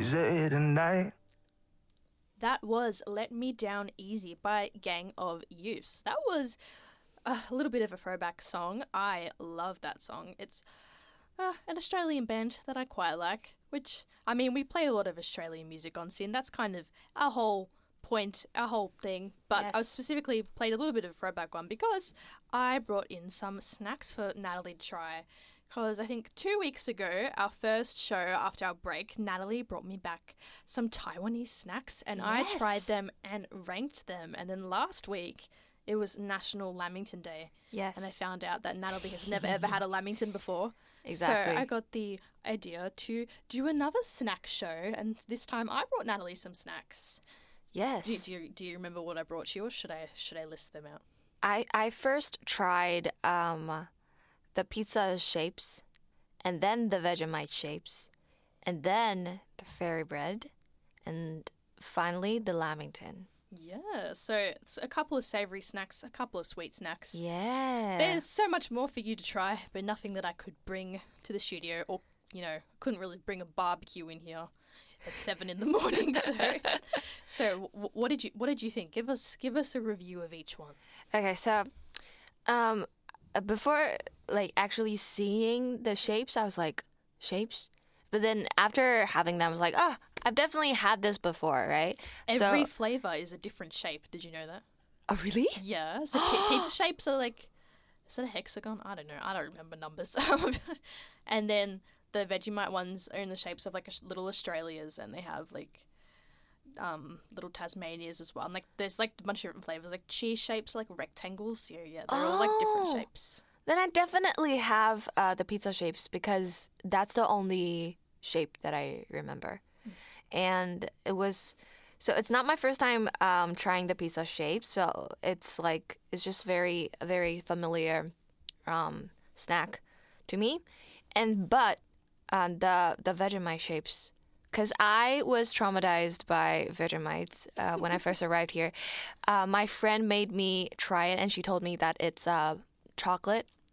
easy tonight. That was Let Me Down Easy by Gang of Youths. That was a little bit of a throwback song. I love that song. It's an Australian band that I quite like, which, I mean, we play a lot of Australian music on SYN. That's kind of our whole point, our whole thing. But I Yes. specifically played a little bit of a throwback one because I brought in some snacks for Natalie to try. Because I think 2 weeks ago, our first show after our break, Natalie brought me back some Taiwanese snacks and I Yes. tried them and ranked them. And then last week, it was National Lamington Day. Yes. And I found out that Natalie has never ever had a Lamington before. Exactly. So I got the idea to do another snack show. And this time I brought Natalie some snacks. Yes. Do you remember what I brought you or should I list them out? I first tried the pizza shapes, and then the Vegemite shapes, and then the fairy bread, and finally the Lamington. Yeah, so it's a couple of savoury snacks, a couple of sweet snacks. Yeah. There's so much more for you to try, but nothing that I could bring to the studio or, couldn't really bring a barbecue in here at 7 in the morning. So what did you think? Give us a review of each one. Okay, so before actually seeing the shapes, I was like, shapes? But then after having them, I was like, oh, I've definitely had this before, right? Every flavour is a different shape. Did you know that? Oh, really? Yeah. So pizza shapes are like, is that a hexagon? I don't know. I don't remember numbers. And then the Vegemite ones are in the shapes of like little Australias, and they have like little Tasmanias as well. And like there's like a bunch of different flavors, like cheese shapes, like rectangles. Yeah, they're all like different Oh. shapes. Then I definitely have the pizza shapes because that's the only shape that I remember. And so it's not my first time trying the pizza shape. So it's just very, very familiar snack to me. But the Vegemite shapes, because I was traumatized by Vegemites when I first arrived here. My friend made me try it, and she told me that it's chocolate